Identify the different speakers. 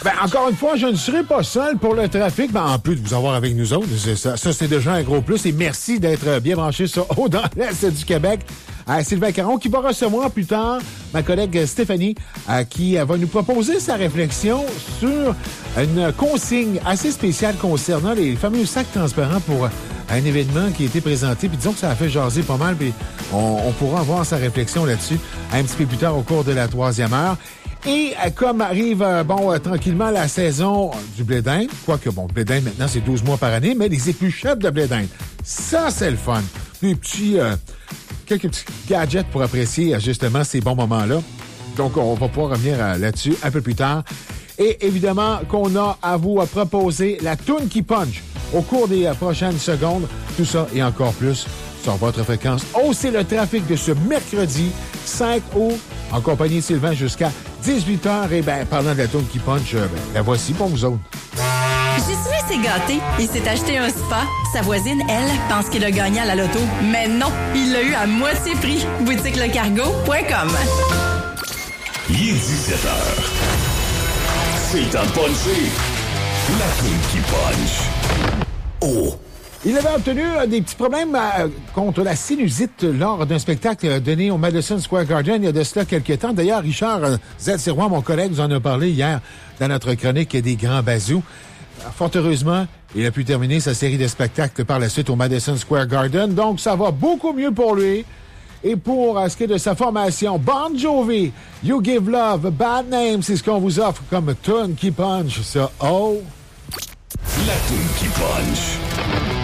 Speaker 1: Ben, encore une fois, je ne serai pas seul pour le trafic, mais en plus de vous avoir avec nous autres, ça c'est déjà un gros plus. Et merci d'être bien branché sur Haut dans l'Est du Québec. Sylvain Caron, qui va recevoir plus tard ma collègue Stéphanie, qui va nous proposer sa réflexion sur une consigne assez spéciale concernant les fameux sacs transparents pour un événement qui a été présenté. Puis disons que ça a fait jaser pas mal, puis on pourra avoir sa réflexion là-dessus un petit peu plus tard au cours de la 3e heure. Et comme arrive, tranquillement la saison du blé d'Inde, quoique, le blé d'Inde, maintenant, c'est 12 mois par année, mais les épluchettes de blé d'Inde, ça, c'est le fun. Des petits... quelques petits gadgets pour apprécier justement ces bons moments-là. Donc, on va pouvoir revenir là-dessus un peu plus tard. Et évidemment qu'on a à vous proposer la toune qui punch au cours des prochaines secondes. Tout ça et encore plus sur votre fréquence. Oh, c'est le trafic de ce mercredi 5 août en compagnie de Sylvain jusqu'à 18h. Et parlant de la toune qui punch, la voici pour vous autres.
Speaker 2: Jésus s'est gâté. Il s'est acheté un spa. Sa voisine, elle, pense qu'il a gagné à la loto. Mais non, il l'a eu à moitié prix. boutiquelecargo.com.
Speaker 3: Il est 17h. C'est le temps de puncher. La toune qui punch. Oh!
Speaker 1: Il avait obtenu des petits problèmes contre la sinusite lors d'un spectacle donné au Madison Square Garden il y a de cela quelques temps. D'ailleurs, Richard Z. Sirois, mon collègue, vous en a parlé hier dans notre chronique des grands bazous. Fort heureusement, il a pu terminer sa série de spectacles par la suite au Madison Square Garden. Donc, ça va beaucoup mieux pour lui. Et pour ce qui est de sa formation, Bon Jovi, You Give Love, a Bad Name, c'est ce qu'on vous offre comme tune qui punch. Ça, oh!
Speaker 3: La tune qui punch.